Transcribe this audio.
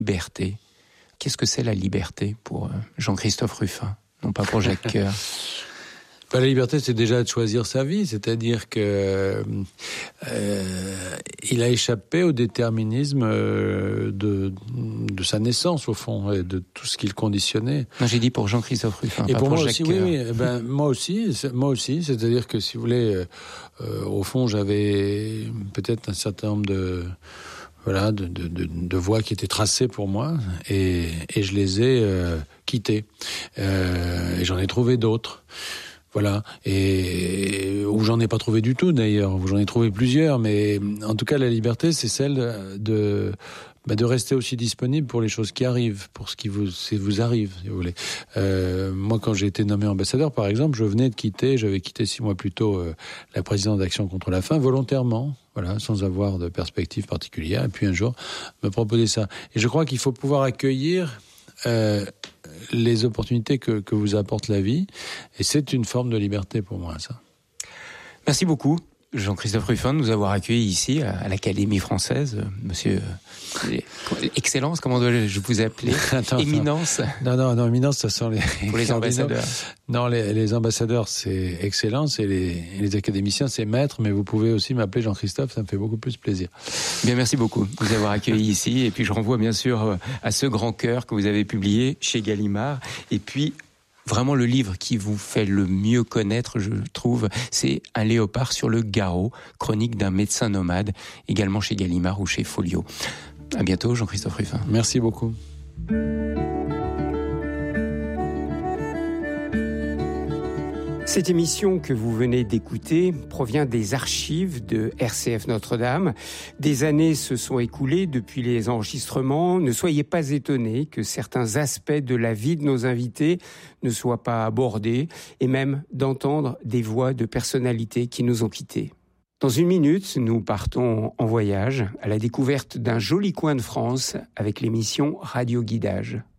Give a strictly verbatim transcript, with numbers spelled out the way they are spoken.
liberté. Qu'est-ce que c'est la liberté pour Jean-Christophe Rufin, non pas pour Jacques Coeur? Ben, la liberté, c'est déjà de choisir sa vie, c'est-à-dire que euh, il a échappé au déterminisme de, de sa naissance, au fond, et de tout ce qu'il conditionnait. Non, j'ai dit pour Jean-Christophe Rufin, et pas pour, pour moi Jacques aussi, Coeur. oui, oui. Ben, moi aussi, moi aussi, c'est-à-dire que si vous voulez, euh, euh, au fond, j'avais peut-être un certain nombre de voilà, de, de, de, de voies qui étaient tracées pour moi, et, et je les ai euh, quittées. Euh, et j'en ai trouvé d'autres. Voilà, et où j'en ai pas trouvé du tout d'ailleurs, où j'en ai trouvé plusieurs, mais en tout cas la liberté, c'est celle de bah, de rester aussi disponible pour les choses qui arrivent, pour ce qui vous, ce qui vous arrive, si vous voulez. Euh, moi, quand j'ai été nommé ambassadeur, par exemple, je venais de quitter, j'avais quitté six mois plus tôt euh, la présidence d'Action contre la faim, volontairement, voilà, sans avoir de perspective particulière, et puis un jour, me proposer ça. Et je crois qu'il faut pouvoir accueillir Euh, les opportunités que, que vous apporte la vie, et c'est une forme de liberté pour moi, ça. Merci beaucoup, Jean-Christophe Rufin, de nous avoir accueillis ici à, à l'Académie française. Monsieur, euh, Excellence, comment dois-je vous appeler? Attends, Éminence. Non, non, non, Éminence, ça sont les... Pour les ambassadeurs. Non, les, les ambassadeurs, c'est Excellence, et les, et les académiciens, c'est Maître, mais vous pouvez aussi m'appeler Jean-Christophe, ça me fait beaucoup plus plaisir. Bien, merci beaucoup de vous avoir accueilli ici, et puis je renvoie bien sûr à ce grand cœur que vous avez publié chez Gallimard, et puis vraiment le livre qui vous fait le mieux connaître, je trouve, c'est Un léopard sur le garrot, chronique d'un médecin nomade, également chez Gallimard ou chez Folio. À bientôt, Jean-Christophe Rufin. Merci beaucoup. Cette émission que vous venez d'écouter provient des archives de R C F Notre-Dame. Des années se sont écoulées depuis les enregistrements. Ne soyez pas étonnés que certains aspects de la vie de nos invités ne soient pas abordés, et même d'entendre des voix de personnalités qui nous ont quittés. Dans une minute, nous partons en voyage à la découverte d'un joli coin de France avec l'émission Radio Guidage.